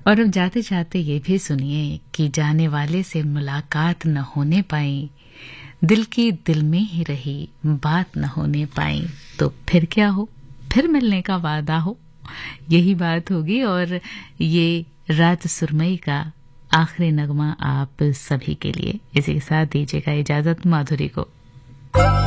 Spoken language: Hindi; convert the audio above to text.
और अब जाते जाते ये भी सुनिए कि जाने वाले से मुलाकात न होने पाई, दिल की दिल में ही रही, बात न होने पाई, तो फिर क्या हो, फिर मिलने का वादा हो, यही बात होगी। और ये रात सुरमई का आखिरी नगमा आप सभी के लिए। इसी के साथ दीजिएगा इजाजत माधुरी को।